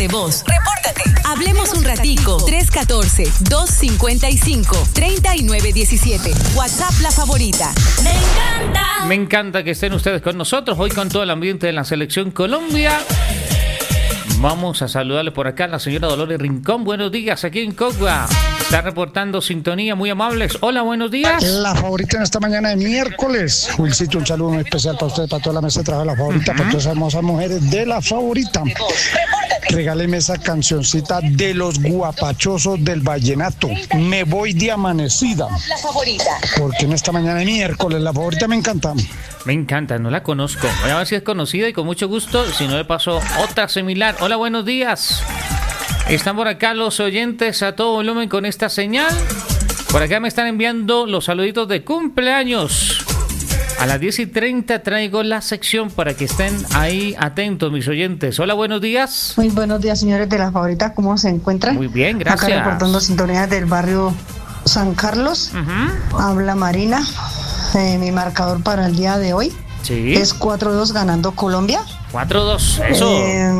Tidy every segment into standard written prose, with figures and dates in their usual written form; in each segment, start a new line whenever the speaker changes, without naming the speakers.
de voz. Repórtate. Hablemos un ratico. 314-255-3917. WhatsApp La Favorita.
Me encanta.
Me encanta que estén ustedes con nosotros hoy con todo el ambiente de la Selección Colombia. Vamos a saludarle por acá a la señora Dolores Rincón. Buenos días, aquí en Cogua. Está reportando sintonía, muy amables. Hola, buenos días.
La Favorita en esta mañana de miércoles. Wilcito, un saludo muy especial para usted, para toda la mesa de trabajo de La Favorita, para todas esas hermosas mujeres de La Favorita. Regáleme esa cancioncita de los guapachosos del vallenato. Me voy de amanecida.
La Favorita.
Porque en esta mañana de miércoles La Favorita me encanta.
Me encanta, no la conozco. Voy a ver si es conocida y con mucho gusto. Si no, le paso otra similar. Hola, buenos días. Están por acá los oyentes a todo volumen con esta señal. Por acá me están enviando los saluditos de cumpleaños. A las 10:30 traigo la sección para que estén ahí atentos, mis oyentes. Hola, buenos días.
Muy buenos días, señores de La Favorita. ¿Cómo se encuentran?
Muy bien, gracias.
Acá reportando sintonías del barrio San Carlos. Habla Marina. Mi marcador para el día de hoy es 4-2 ganando Colombia.
4-2, eso.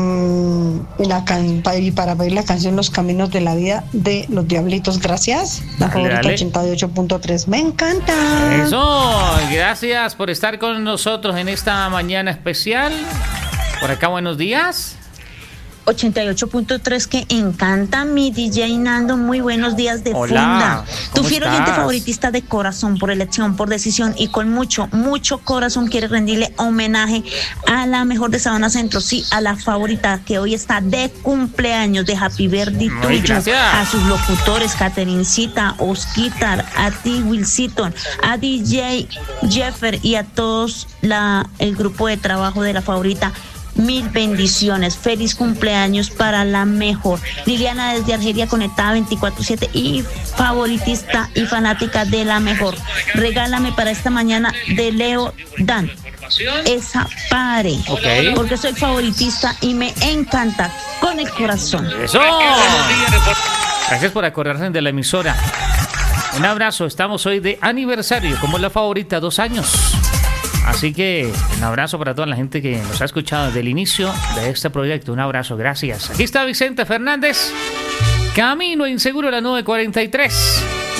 Y para pedir la canción Los Caminos de la Vida de Los Diablitos, gracias. La Favorita 88.3, me encanta.
Eso, gracias por estar con nosotros en esta mañana especial. Por acá, buenos días.
88.3 que encanta mi DJ Nando, muy buenos días de Funda. Tu fiel oyente favoritista de corazón, por elección, por decisión y con mucho corazón quiere rendirle homenaje a la mejor de Sabana Centro, sí, a La Favorita que hoy está de cumpleaños, de Happy Birthday tuyo, a sus locutores, Caterincita, Osquitar, a ti Wilcito, a DJ Jeffer y a todos el grupo de trabajo de La Favorita. Mil bendiciones, feliz cumpleaños para la mejor. Liliana desde Argelia conectada 24/7 y favoritista y fanática de la mejor. Regálame para esta mañana de Leo Dan esa pare, porque soy favoritista y me encanta con el corazón.
Eso. Gracias por acordarse de la emisora. Un abrazo, estamos hoy de aniversario, como La Favorita, 2 años. Así que un abrazo para toda la gente que nos ha escuchado desde el inicio de este proyecto. Un abrazo, gracias. Aquí está Vicente Fernández. Camino Inseguro, la 9:43.